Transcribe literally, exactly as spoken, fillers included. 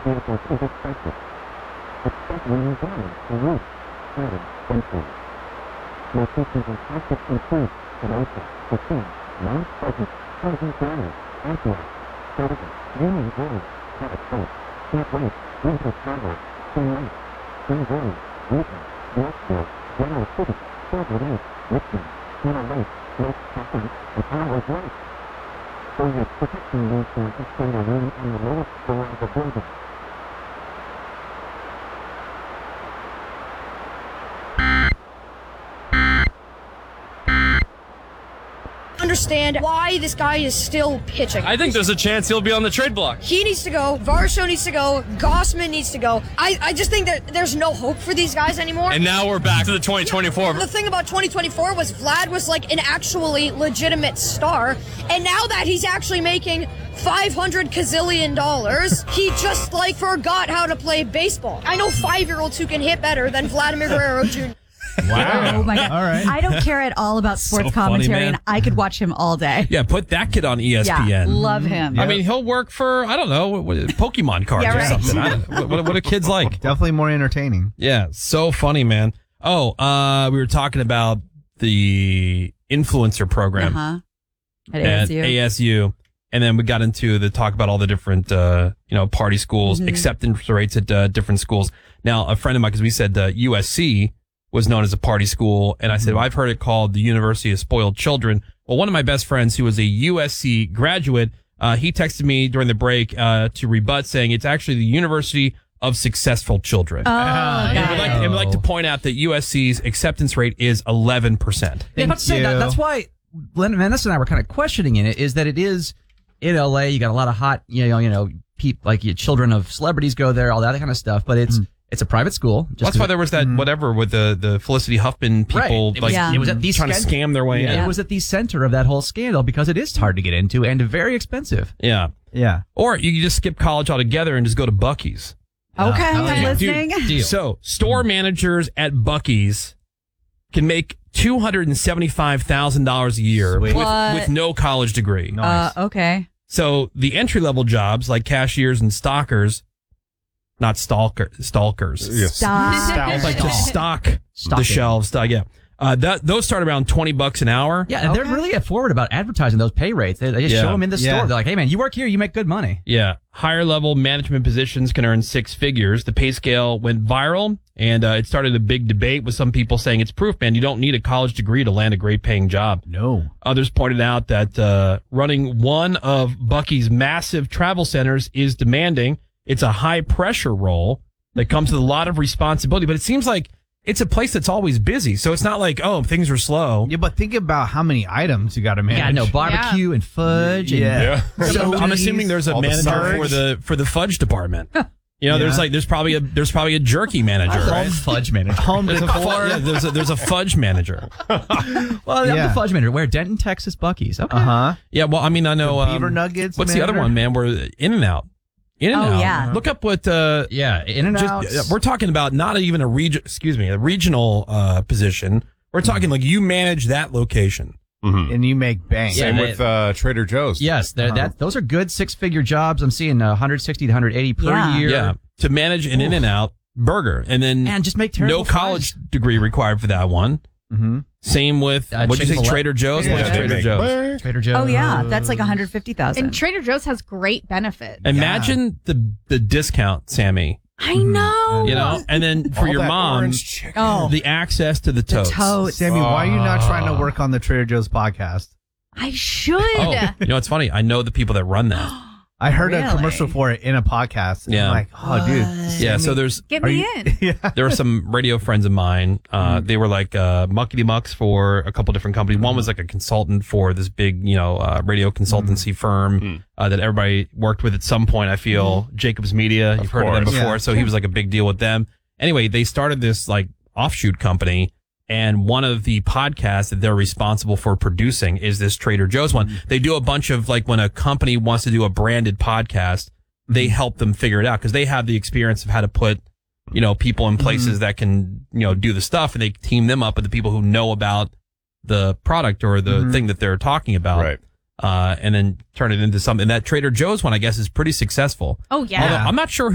Vehicles is expensive, especially in Dallas, the roof, started expensive. Locations in plastics and food, Kenosha, Kissimmee, Mount Pleasant, Pleasant Valley, Antioch, Sullivan, Union Grove, Cabot Point, Camp Lake, Winter Travel, Twin Lake, Spring Valley, Wheaton, Yorkville, General City, Silver Lake, Richmond, Cedar Lake, Lake Cochran, and Howard Lake. So your protection needs to extend a room on the lowest floor of the building. Understand why this guy is still pitching. I think there's a chance he'll be on the trade block. He needs to go. Varsho needs to go. Gossman needs to go. I, I just think that there's no hope for these guys anymore. And now we're back to the twenty twenty-four. The thing about twenty twenty-four was Vlad was like an actually legitimate star. And now that he's actually making five hundred gazillion dollars, he just like forgot how to play baseball. I know five-year-olds who can hit better than Vladimir Guerrero Junior Wow. Oh my God. All right. I don't care at all about sports So funny, commentary, man. and I could watch him all day. Yeah, put that kid on E S P N. Yeah, love him. I mean, he'll work for, I don't know, what- what- Pokemon cards Yeah, or right. something. I don't, what, what, what do kids like? Definitely more entertaining. Yeah, so funny, man. Oh, uh, we were talking about the influencer program Uh-huh. At at A S U. A S U. And then we got into the talk about all the different, uh, you know, party schools, Mhm. acceptance rates at uh, different schools. Now, a friend of mine, because we said uh, U S C was known as a party school. And I said, well, I've heard it called the University of Spoiled Children. Well, one of my best friends who was a U S C graduate, uh, he texted me during the break uh, to rebut, saying it's actually the University of Successful Children. Oh, And got we'd like, it. and we'd like to point out that U S C's acceptance rate is eleven percent. Yeah, I was about to say that, you. that's why Len- Vanessa and I were kind of questioning in it. Is that it is in L A? You got a lot of hot, you know, you know, peop, like you, children of celebrities go there, all that kind of stuff. But it's it's a private school. Just That's to- why there was that whatever with the, the Felicity Huffman people Right. It like was, Yeah. it was at the trying to cen- scam their way Yeah, in. It was at the center of that whole scandal because it is hard to get into and very expensive. Yeah. Yeah. Or you can just skip college altogether and just go to Buc-ee's. Okay, Oh, I'm yeah. listening. Dude, so store managers at Buc-ee's can make two hundred seventy-five thousand dollars a year Sweet. with, What? with no college degree. Nice. Uh, okay. So the entry level jobs like cashiers and stockers, not stalker, stalkers. Stop. Like to stock the Stocking. shelves. Stock, yeah. Uh, that, those start around twenty bucks an hour. Yeah, and they're really forward about advertising those pay rates. They, they just Yeah. show them in the store. Yeah. They're like, hey, man, you work here, you make good money. Yeah. Higher level management positions can earn six figures. The pay scale went viral and uh, it started a big debate with some people saying it's proof, man. You don't need a college degree to land a great paying job. No. Others pointed out that uh, running one of Buc-ee's massive travel centers is demanding. It's a high pressure role that comes with a lot of responsibility, but it seems like it's a place that's always busy. So it's not like, oh, things are slow. Yeah, but think about how many items you got to manage. Yeah, no barbecue and fudge. Yeah. And So I'm assuming there's a all the manager sides. for the for the fudge department. You know, there's Yeah. like there's probably a there's probably a jerky manager. Home Right? fudge manager. Home There's a, fu- decor. yeah, there's a there's a fudge manager. Well, I'm Yeah. the fudge manager. Where? Denton, Texas, Buc-ee's. Okay. Uh huh. Yeah, well, I mean, I know The Beaver um, Nuggets What's the other manager? one, man? We're In and Out. In and Oh, Out. yeah. Look up what. Uh, Yeah, in and out. just, we're talking about not even a region. Excuse me, a regional uh, position. We're talking like you manage that location. And you make bank. Yeah, Same they- with uh, Trader Joe's. Yes, they're- that those are good six-figure jobs. I'm seeing uh, one hundred sixty to one hundred eighty per Yeah. year. Yeah, to manage an In and Out burger, and then And just make terrible no college degree required for that one. Mm-hmm. Same with Uh, what'd you say, Chick-fil-A. Trader Joe's? Yeah, What's they Trader make Joe's? bank. Trader Joe's. Oh, yeah. That's like one hundred fifty thousand. And Trader Joe's has great benefits. Imagine the the discount, Sammy. I know. You know, and then for All your that mom, orange chicken. Oh, the access to the the totes. totes. Sammy, why are you not trying to work on the Trader Joe's podcast? I should. Oh, you know, it's funny. I know the people that run that. I heard a Really? commercial for it in a podcast. And Yeah. I'm like, oh, dude. Yeah, so there's Get Are me you- in. yeah. there were some radio friends of mine. Uh, They were like uh, muckety mucks for a couple different companies. One was like a consultant for this big, you know, uh, radio consultancy firm uh, that everybody worked with at some point. I feel Jacobs Media. You've heard of them course. before, Yeah. so he was like a big deal with them. Anyway, they started this like offshoot company. And one of the podcasts that they're responsible for producing is this Trader Joe's one. They do a bunch of like when a company wants to do a branded podcast, they help them figure it out because they have the experience of how to put, you know, people in places that can, you know, do the stuff, and they team them up with the people who know about the product or the thing that they're talking about. Right. Uh, and then turn it into something. That Trader Joe's one, I guess, is pretty successful. Oh, yeah. Although I'm not sure